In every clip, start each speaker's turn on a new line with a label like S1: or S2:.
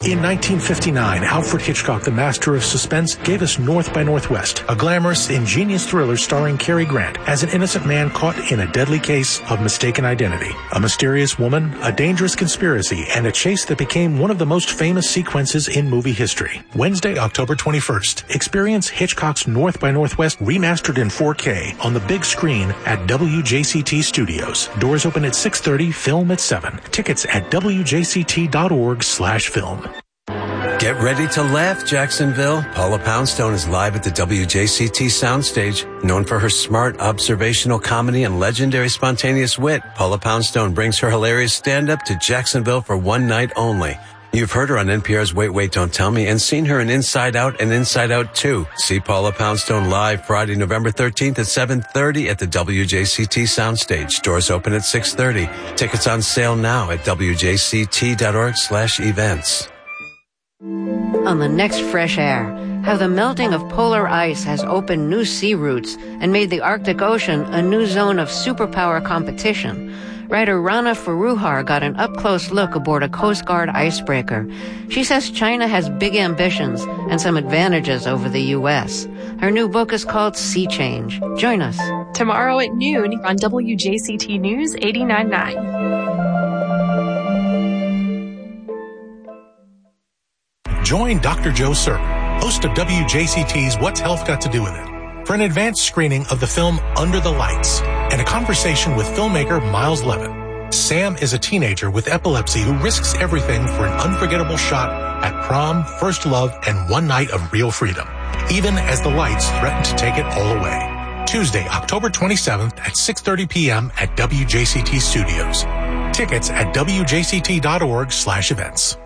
S1: In 1959, Alfred Hitchcock, the master of suspense, gave us North by Northwest, a glamorous, ingenious thriller starring Cary Grant as an innocent man caught in a deadly case of mistaken identity. A mysterious woman, a dangerous conspiracy, and a chase that became one of the most famous sequences in movie history. Wednesday, October 21st, experience Hitchcock's North by Northwest remastered in 4K on the big screen at WJCT Studios. Doors open at 6:30, film at 7. Tickets at wjct.org/film.
S2: Get ready to laugh, Jacksonville. Paula Poundstone is live at the WJCT Soundstage. Known for her smart, observational comedy and legendary spontaneous wit, Paula Poundstone brings her hilarious stand-up to Jacksonville for one night only. You've heard her on NPR's Wait, Wait, Don't Tell Me and seen her in Inside Out and Inside Out 2. See Paula Poundstone live Friday, November 13th at 7:30 at the WJCT Soundstage. Doors open at 6:30. Tickets on sale now at wjct.org/events.
S3: On the next Fresh Air, how the melting of polar ice has opened new sea routes and made the Arctic Ocean a new zone of superpower competition. Writer Rana Foroohar got an up-close look aboard a Coast Guard icebreaker. She says China has big ambitions and some advantages over the U.S. Her new book is called Sea Change. Join us.
S4: Tomorrow at noon on WJCT News 89.9.
S1: Join Dr. Joe Sir, host of WJCT's What's Health Got to Do With It, for an advanced screening of the film Under the Lights and a conversation with filmmaker Miles Levitt. Sam is a teenager with epilepsy who risks everything for an unforgettable shot at prom, first love, and one night of real freedom, even as the lights threaten to take it all away. Tuesday, October 27th at 6:30 p.m. at WJCT Studios. Tickets at wjct.org/events.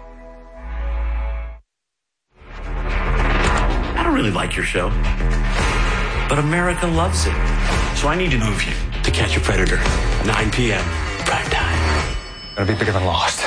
S5: I don't really like your show, but America loves it. So I need to move you to Catch a Predator, 9 p.m. prime time.
S6: Gonna be bigger than Lost.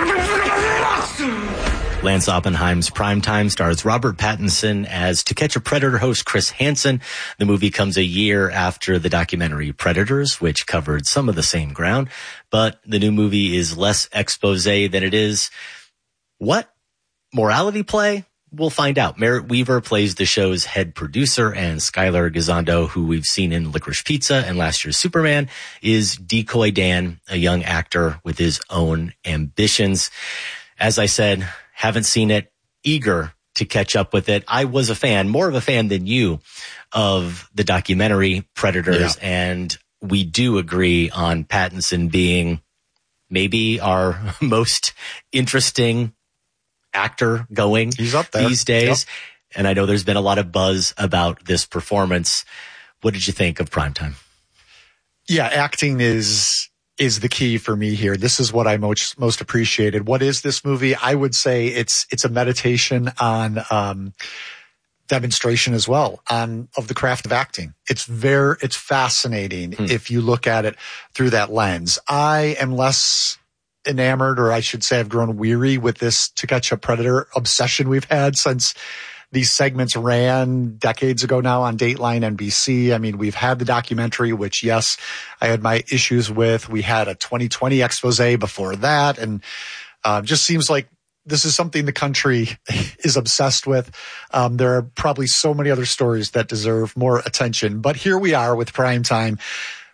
S7: Lance Oppenheim's Primetime stars Robert Pattinson as To Catch a Predator host Chris Hansen. The movie comes a year after the documentary Predators, which covered some of the same ground, but the new movie is less expose than it is what? Morality play? We'll find out. Merritt Weaver plays the show's head producer, and Skylar Gisondo, who we've seen in Licorice Pizza and last year's Superman, is Decoy Dan, a young actor with his own ambitions. As I said, haven't seen it, eager to catch up with it. I was a fan, more of a fan than you, of the documentary Predators, and we do agree on Pattinson being maybe our most interesting actor going.
S8: He's up there
S7: these days. Yep. And I know there's been a lot of buzz about this performance. What did you think of Primetime?
S8: Yeah, acting is the key for me here. This is what I most appreciated. What is this movie? I would say it's a meditation on demonstration as well of the craft of acting. It's fascinating if you look at it through that lens. I am less enamored, or I should say I've grown weary with this To Catch a Predator obsession we've had since these segments ran decades ago now on Dateline NBC. I mean, we've had the documentary, which, yes, I had my issues with. We had a 2020 expose before that, and just seems like this is something the country is obsessed with. There are probably so many other stories that deserve more attention, but here we are with Primetime.